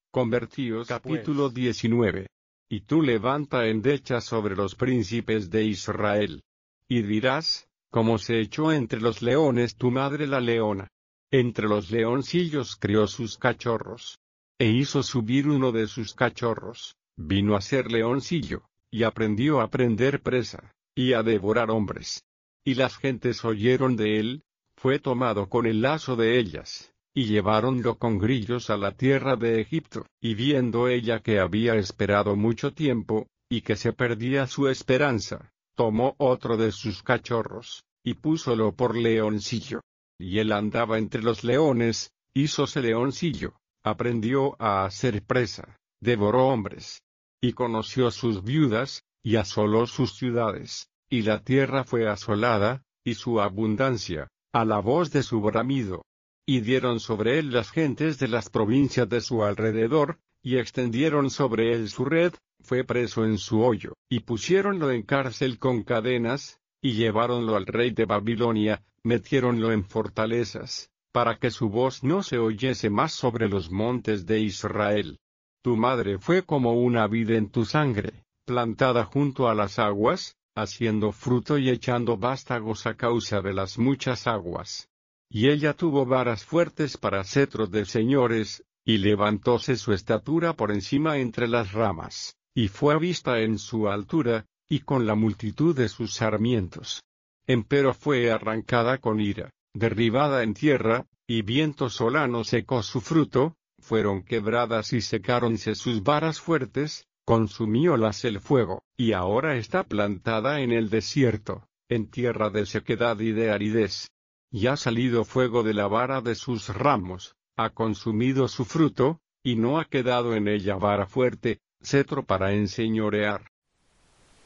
Convertíos. Capítulo 19. Y tú levanta endecha sobre los príncipes de Israel. Y dirás, como se echó entre los leones tu madre la leona. Entre los leoncillos crió sus cachorros. E hizo subir uno de sus cachorros, vino a ser leoncillo, y aprendió a prender presa, y a devorar hombres. Y las gentes oyeron de él, fue tomado con el lazo de ellas, y lleváronlo con grillos a la tierra de Egipto. Y viendo ella que había esperado mucho tiempo, y que se perdía su esperanza, tomó otro de sus cachorros, y púsolo por leoncillo. Y él andaba entre los leones, hízose leoncillo, aprendió a hacer presa, devoró hombres. Y conoció sus viudas, y asoló sus ciudades, y la tierra fue asolada, y su abundancia, a la voz de su bramido. Y dieron sobre él las gentes de las provincias de su alrededor, y extendieron sobre él su red, fue preso en su hoyo, y pusiéronlo en cárcel con cadenas, y lleváronlo al rey de Babilonia, metiéronlo en fortalezas, para que su voz no se oyese más sobre los montes de Israel. Tu madre fue como una vid en tu sangre, plantada junto a las aguas, haciendo fruto y echando vástagos a causa de las muchas aguas. Y ella tuvo varas fuertes para cetros de señores, y levantóse su estatura por encima entre las ramas, y fue vista en su altura, y con la multitud de sus sarmientos. Empero fue arrancada con ira, derribada en tierra, y viento solano secó su fruto, fueron quebradas y secáronse sus varas fuertes, consumiólas el fuego, y ahora está plantada en el desierto, en tierra de sequedad y de aridez. Y ha salido fuego de la vara de sus ramos, ha consumido su fruto, y no ha quedado en ella vara fuerte, cetro para enseñorear.